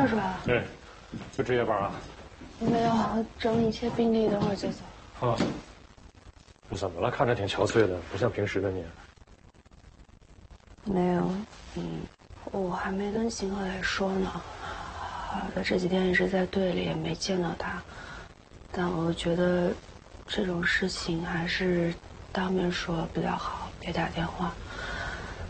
事是吧？ 对，就值夜班啊？ 没有，整理一些病历，等会儿就走。 啊，你怎么了？看着挺憔悴的，不像平时的你。 没有，我还没跟邢鹤磊说呢。他这几天一直在队里，也没见到他。但我觉得这种事情还是当面说比较好，别打电话。